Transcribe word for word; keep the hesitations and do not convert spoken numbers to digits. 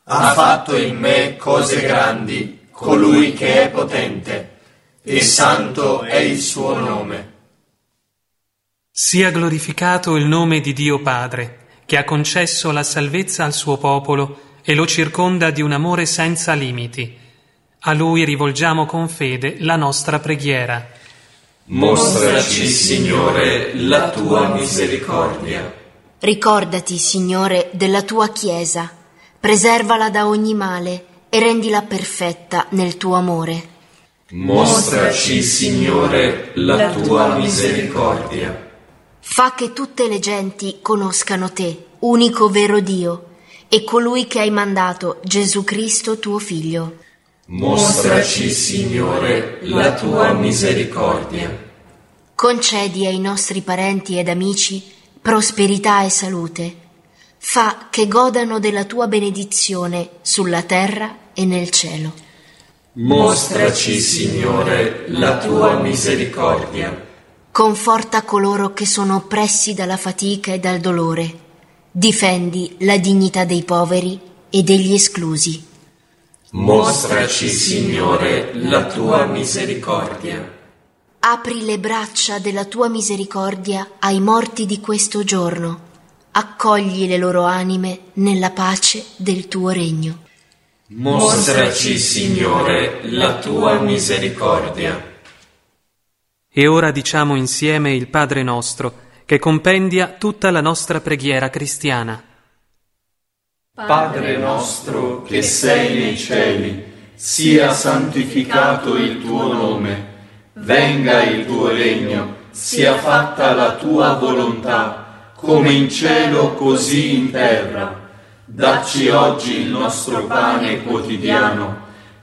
Ha fatto in me cose grandi colui che è potente, e santo è il suo nome. Sia glorificato il nome di Dio Padre, che ha concesso la salvezza al suo popolo e lo circonda di un amore senza limiti. A Lui rivolgiamo con fede la nostra preghiera. Mostraci, Signore, la tua misericordia. Ricordati, Signore, della tua Chiesa, preservala da ogni male e rendila perfetta nel tuo amore. Mostraci, Signore, la tua misericordia. Fa che tutte le genti conoscano te, unico vero Dio, e colui che hai mandato, Gesù Cristo tuo Figlio. Mostraci, Signore, la tua misericordia. Concedi ai nostri parenti ed amici prosperità e salute. Fa che godano della tua benedizione sulla terra e nel cielo. Mostraci, Signore, la tua misericordia. Conforta coloro che sono oppressi dalla fatica e dal dolore. Difendi la dignità dei poveri e degli esclusi. Mostraci, Signore, la tua misericordia. Apri le braccia della tua misericordia ai morti di questo giorno. Accogli le loro anime nella pace del tuo regno. Mostraci, Signore, la tua misericordia. E ora diciamo insieme il Padre nostro, che compendia tutta la nostra preghiera cristiana. Padre nostro che sei nei cieli, sia santificato il tuo nome. Venga il tuo regno, sia fatta la tua volontà, come in cielo così in terra. Dacci oggi il nostro pane quotidiano